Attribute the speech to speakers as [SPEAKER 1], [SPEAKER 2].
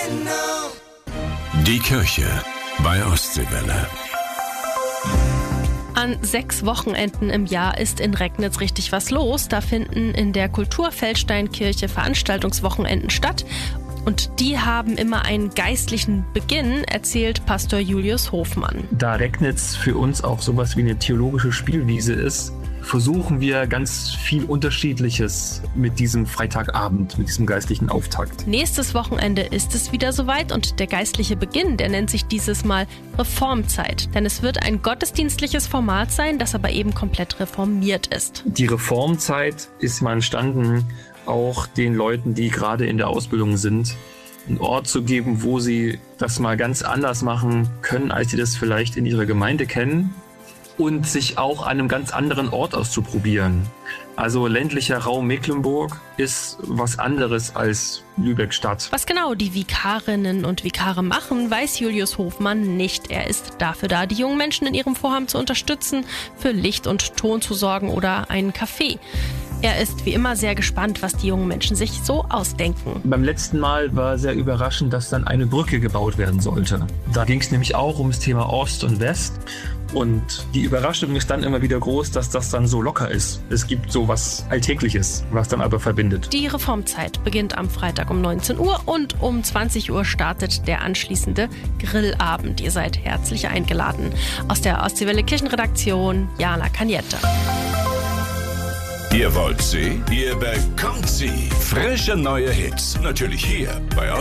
[SPEAKER 1] Die Kirche bei Ostseewelle.
[SPEAKER 2] An 6 Wochenenden im Jahr ist in Recknitz richtig was los. Da finden in der Kulturfeldsteinkirche Veranstaltungswochenenden statt. Und die haben immer einen geistlichen Beginn, erzählt Pastor Julius Hofmann.
[SPEAKER 3] Da Recknitz für uns auch sowas wie eine theologische Spielwiese ist, versuchen wir ganz viel Unterschiedliches mit diesem Freitagabend, mit diesem geistlichen Auftakt.
[SPEAKER 2] Nächstes Wochenende ist es wieder soweit und der geistliche Beginn, der nennt sich dieses Mal Reformzeit. Denn es wird ein gottesdienstliches Format sein, das aber eben komplett reformiert ist.
[SPEAKER 3] Die Reformzeit ist mal entstanden, auch den Leuten, die gerade in der Ausbildung sind, einen Ort zu geben, wo sie das mal ganz anders machen können, als sie das vielleicht in ihrer Gemeinde kennen. Und sich auch an einem ganz anderen Ort auszuprobieren. Also ländlicher Raum Mecklenburg ist was anderes als Lübeck-Stadt.
[SPEAKER 2] Was genau die Vikarinnen und Vikare machen, weiß Julius Hofmann nicht. Er ist dafür da, die jungen Menschen in ihrem Vorhaben zu unterstützen, für Licht und Ton zu sorgen oder einen Kaffee. Er ist wie immer sehr gespannt, was die jungen Menschen sich so ausdenken.
[SPEAKER 3] Beim letzten Mal war sehr überraschend, dass dann eine Brücke gebaut werden sollte. Da ging es nämlich auch ums Thema Ost und West. Und die Überraschung ist dann immer wieder groß, dass das dann so locker ist. Es gibt so was Alltägliches, was dann aber verbindet.
[SPEAKER 2] Die Reformzeit beginnt am Freitag um 19 Uhr und um 20 Uhr startet der anschließende Grillabend. Ihr seid herzlich eingeladen. Aus der Ostseewelle Kirchenredaktion, Jana Kaniette.
[SPEAKER 1] Ihr wollt sie, ihr bekommt sie. Frische neue Hits. Natürlich hier bei